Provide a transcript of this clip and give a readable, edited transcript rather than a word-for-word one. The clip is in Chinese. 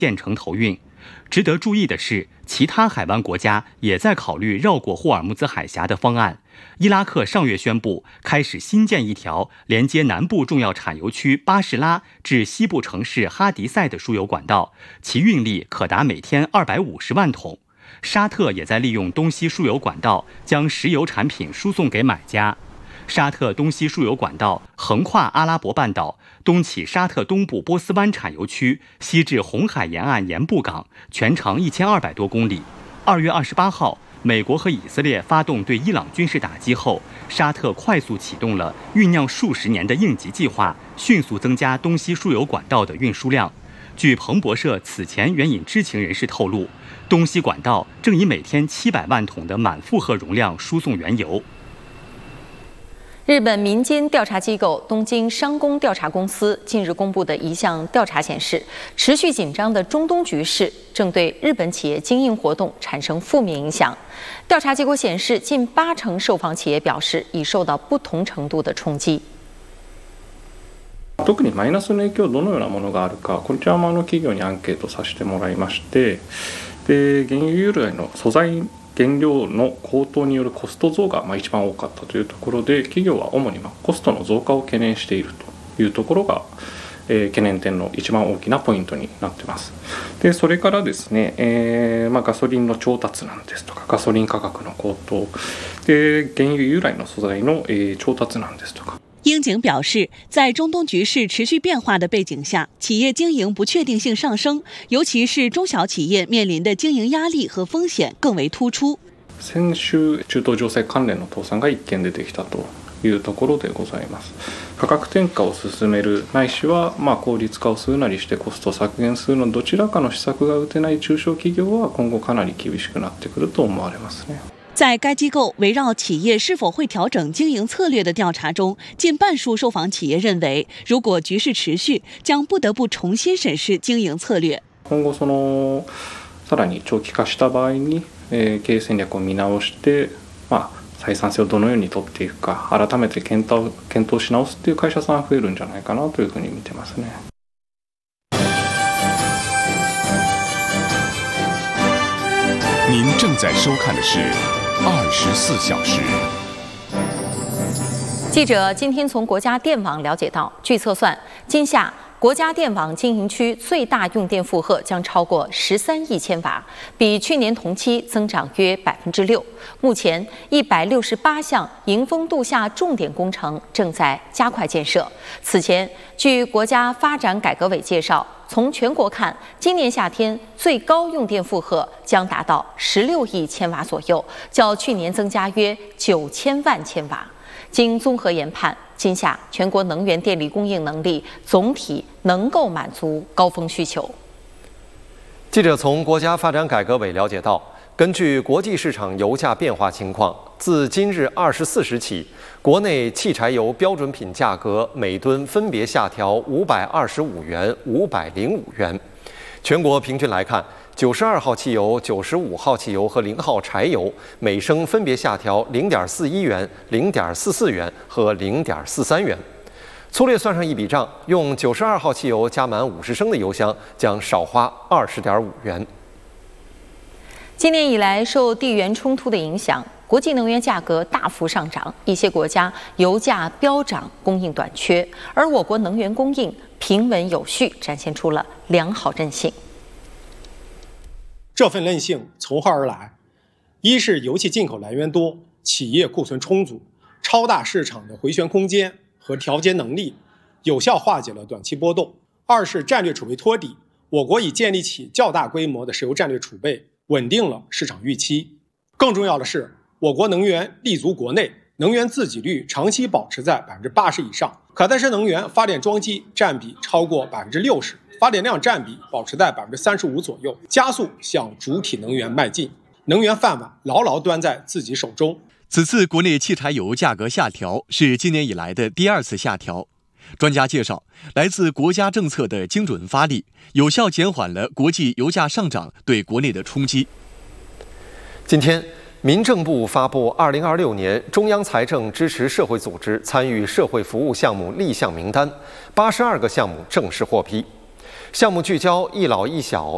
建成投运。值得注意的是，其他海湾国家也在考虑绕过霍尔木兹海峡的方案。伊拉克上月宣布开始新建一条连接南部重要产油区巴士拉至西部城市哈迪塞的输油管道，其运力可达每天250万桶。沙特也在利用东西输油管道将石油产品输送给买家。沙特东西输油管道横跨阿拉伯半岛，东起沙特东部波斯湾产油区，西至红海沿岸盐布港，全长1200多公里。2月28号，美国和以色列发动对伊朗军事打击后，沙特快速启动了酝酿数十年的应急计划，迅速增加东西输油管道的运输量。据彭博社此前援引知情人士透露，东西管道正以每天700万桶的满负荷容量输送原油。 日本民间调查机构东京商工调查公司近日公布的一项调查显示，持续紧张的中东局势正对日本企业经营活动产生负面影响。调查结果显示，近80%受访企业表示已受到不同程度的衝擊。 特にマイナスの影響どのようなものがあるか、こちらも企業にアンケートさせてもらいまして、で原油由来の素材原料の高騰によるコスト増が一番多かったというところで、企業は主にコストの増加を懸念しているというところが、懸念点の一番大きなポイントになっています。でそれからですね、ガソリンの調達なんですとか、ガソリン価格の高騰で原油由来の素材の調達なんですとか。 英景表示，在中东局势持续变化的背景下，企业经营不确定性上升，尤其是中小企业面临的经营压力和风险更为突出。 先週、中東情勢関連の倒産が1件出てきたというところでございます。価格転嫁を進める、ないしは効率化をするなりしてコストを削減するのどちらかの施策が打てない中小企業は今後かなり厳しくなってくると思われますね。 在该机构围绕企业是否会調整經營策略的調查中，近半數受訪企業認為，如果局勢持續，將不得不重新審視經營策略。 今後さらに長期化した場合に、経営戦略を見直して、採算性をどのように取っていくか、改めて検討し直すっていう会社さんが増えるんじゃないかなというふうに見てますね。 您正在收看的是24小时。 记者今天从国家电网了解到，据测算，今夏国家电网经营区最大用电负荷将超过13亿千瓦，比去年同期增长约6%。目前168项迎峰度夏重点工程正在加快建设。此前，据国家发展改革委介绍，从全国看，今年夏天最高用电负荷将达到16亿千瓦左右，较去年增加约9000万千瓦。经综合研判，今夏全国能源电力供应能力总体能够满足高峰需求。 记者从国家发展改革委了解到，根据国际市场油价变化情况，自今日24时起，国内汽柴油标准品价格每吨分别下调525元、505元。全国平均来看，92号汽油、95号汽油和0号柴油每升分别下调0.41元、0.44元和0.43元。粗略算上一笔账，用92号汽油加满50升的油箱将少花20.5元。 今年以来，受地缘冲突的影响，国际能源价格大幅上涨，一些国家油价飙涨，供应短缺，而我国能源供应平稳有序，展现出了良好韧性。 这份韧性从何而来？一是油气进口来源多，企业库存充足，超大市场的回旋空间和调节能力，有效化解了短期波动；二是战略储备托底，我国已建立起较大规模的石油战略储备，稳定了市场预期。更重要的是，我国能源立足国内，能源自给率长期保持在80%以上，可再生能源发电装机占比超过60%，发电量占比保持在35%左右，加速向主体能源迈进，能源饭碗牢牢端在自己手中。 此次国内汽柴油价格下调是今年以来的第2次下调。专家介绍，来自国家政策的精准发力，有效减缓了国际油价上涨对国内的冲击。 今天，民政部发布2026年中央财政支持社会组织参与社会服务项目立项名单，82个项目正式获批。项目聚焦一老一小、